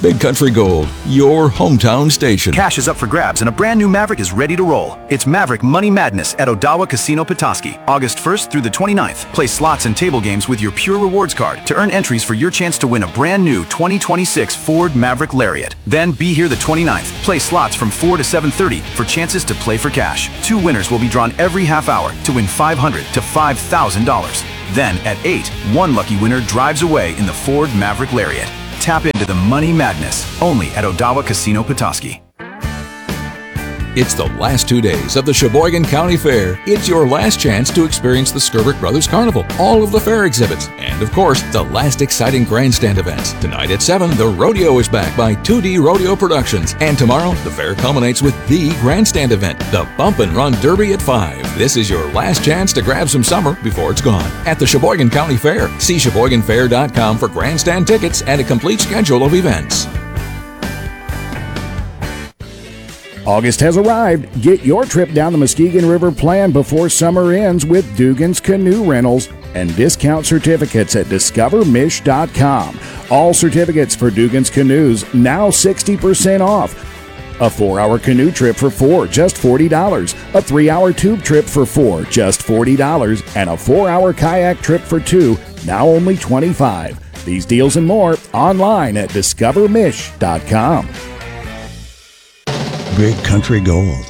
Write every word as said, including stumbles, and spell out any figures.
Big Country Gold, your hometown station. Cash is up for grabs and a brand new Maverick is ready to roll. It's Maverick Money Madness at Odawa Casino Petoskey, August first through the twenty-ninth. Play slots and table games with your Pure Rewards card to earn entries for your chance to win a brand new twenty twenty-six Ford Maverick Lariat. Then be here the twenty-ninth. Play slots from four to seven thirty for chances to play for cash. Two winners will be drawn every half hour to win five hundred to five thousand dollars. Then at eight, one lucky winner drives away in the Ford Maverick Lariat. Tap into the Money Madness, only at Odawa Casino Petoskey. It's the last two days of the Sheboygan County Fair. It's your last chance to experience the Skerbick Brothers Carnival, all of the fair exhibits, and of course, the last exciting grandstand events. Tonight at seven, the rodeo is back by two D Rodeo Productions. And tomorrow, the fair culminates with the grandstand event, the Bump and Run Derby at five. This is your last chance to grab some summer before it's gone. At the Sheboygan County Fair, see Sheboygan Fair dot com for grandstand tickets and a complete schedule of events. August has arrived. Get your trip down the Muskegon River planned before summer ends with Dugan's Canoe Rentals and discount certificates at discover mish dot com. All certificates for Dugan's Canoes now sixty percent off. A four-hour canoe trip for four, just forty dollars. A three-hour tube trip for four, just forty dollars. And a four-hour kayak trip for two, now only twenty-five dollars. These deals and more online at discover mish dot com. Big Country Gold,